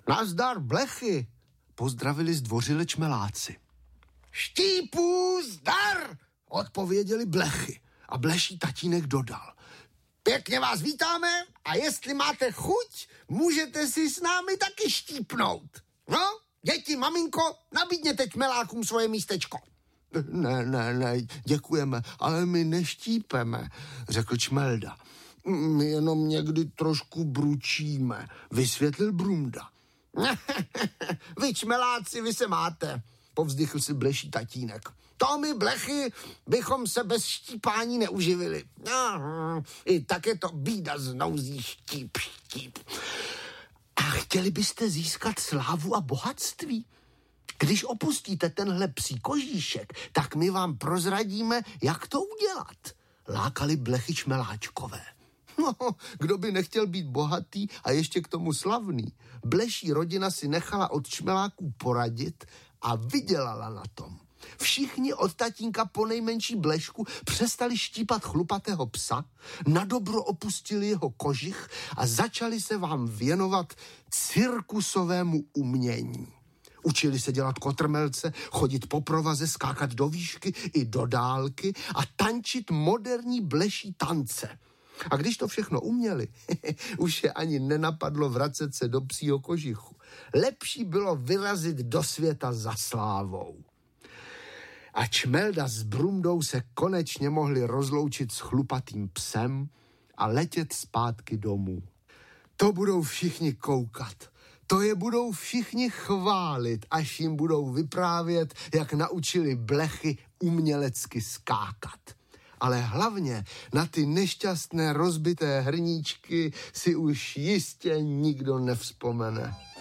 Nazdar, blechy, pozdravili zdvořile čmeláci. Štípů zdar, odpověděli blechy a bleší tatínek dodal. Pěkně vás vítáme a jestli máte chuť, můžete si s námi taky štípnout. No, děti, maminko, nabídněte čmelákům svoje místečko. Ne, děkujeme, ale my neštípeme, řekl Čmelda. My jenom někdy trošku bručíme, vysvětlil Brumda. Vy čmeláci, vy se máte, povzdychl si bleší tatínek. To my blechy bychom se bez štípání neuživili. I tak je to bída z nouzí štíp. A chtěli byste získat slávu a bohatství? Když opustíte tenhle psí kožíšek, tak my vám prozradíme, jak to udělat. Lákali blechy čmeláčkové. No, kdo by nechtěl být bohatý a ještě k tomu slavný? Bleší rodina si nechala od čmeláků poradit a vydělala na tom. Všichni od tatínka po nejmenší blešku přestali štípat chlupatého psa, nadobro opustili jeho kožich a začali se vám věnovat cirkusovému umění. Učili se dělat kotrmelce, chodit po provaze, skákat do výšky i do dálky a tančit moderní bleší tance. A když to všechno uměli, už je ani nenapadlo vracet se do psího kožichu. Lepší bylo vyrazit do světa za slávou. A Čmelda s Brumdou se konečně mohli rozloučit s chlupatým psem a letět zpátky domů. To budou všichni koukat. To je budou všichni chválit, až jim budou vyprávět, jak naučili blechy umělecky skákat. Ale hlavně na ty nešťastné rozbité hrníčky si už jistě nikdo nevzpomene.